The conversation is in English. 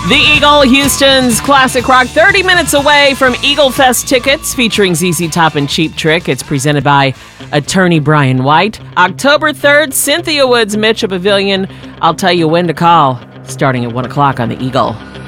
The Eagle, Houston's classic rock, 30 minutes away from Eagle Fest tickets featuring ZZ Top and Cheap Trick. It's presented by attorney Brian White. October 3rd, Cynthia Woods, Mitchell Pavilion. I'll tell you when to call, starting at 1 o'clock on the Eagle.